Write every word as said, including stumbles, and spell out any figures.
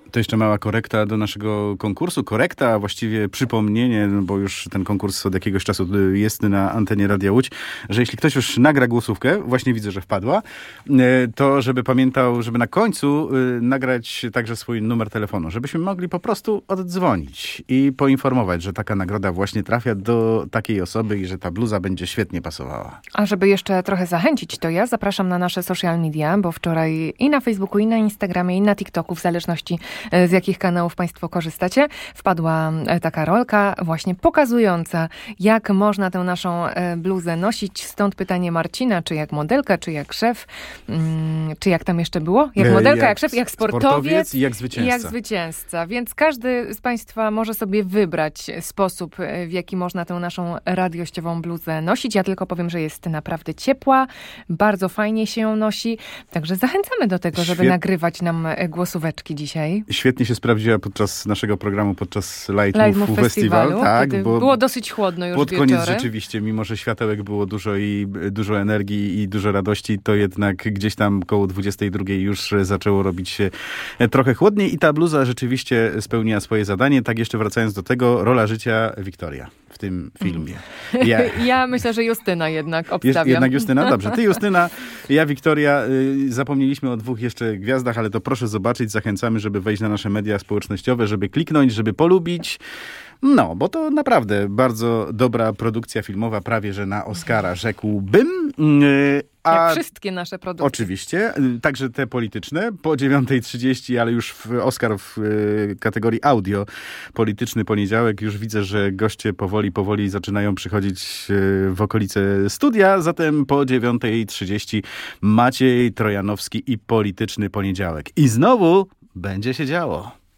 To jeszcze mała korekta do naszego konkursu. Korekta, a właściwie przypomnienie, no bo już ten konkurs od jakiegoś czasu jest na antenie Radia Łódź, że jeśli ktoś już nagra głosówkę, właśnie widzę, że wpadła, to żeby pamiętał, żeby na końcu nagrać także swój numer telefonu, żebyśmy mogli po prostu oddzwonić i poinformować, że taka nagroda właśnie trafia do takiej osoby i że ta bluza będzie świetnie pasowała. A żeby jeszcze trochę zachęcić, to ja zapraszam na nasze social media, bo wczoraj i na Facebooku, i na Instagramie, i na TikToku, w zależności z jakich kanałów Państwo korzystacie, wpadła taka rolka właśnie pokazująca, jak można tę naszą bluzę nosić. Stąd pytanie Marcina, czy jak modelka, czy jak szef, czy jak tam jeszcze było? Jak modelka, jak, jak szef, jak sportowiec, sportowiec i jak zwycięzca. I jak zwycięzca. Więc każdy z Państwa może sobie wybrać sposób, w jaki można tę naszą radiościową bluzę nosić. Ja tylko powiem, że jest naprawdę ciepła, bardzo fajnie się ją nosi, także zachęcamy do tego, żeby Świet... nagrywać nam głosóweczki dzisiaj. Świetnie się sprawdziła podczas naszego programu, podczas Light, Light Move Festival. Tak, bo było dosyć chłodno już pod wieczorem. Koniec rzeczywiście, mimo że światełek było dużo i dużo energii i dużo radości, to jednak gdzieś tam koło dwudziestej drugiej już zaczęło robić się trochę chłodniej i ta bluza rzeczywiście spełniła swoje zadanie. Tak jeszcze wracając do tego, rola życia Wiktoria w tym filmie. Ja, ja myślę, że Justyna jednak obstawiam. Jednak Justyna? Dobrze. Ty Justyna, ja Wiktoria. Zapomnieliśmy o dwóch jeszcze gwiazdach, ale to proszę zobaczyć. Zachęcamy, żeby wejść na nasze media społecznościowe, żeby kliknąć, żeby polubić. No, bo to naprawdę bardzo dobra produkcja filmowa, prawie że na Oscara, rzekłbym. A jak wszystkie nasze produkcje. Oczywiście, także te polityczne. Po dziewiątej trzydzieści, ale już w Oscar w kategorii audio, polityczny poniedziałek. Już widzę, że goście powoli, powoli zaczynają przychodzić w okolice studia. Zatem po dziewiątej trzydzieści Maciej Trojanowski i polityczny poniedziałek. I znowu będzie się działo.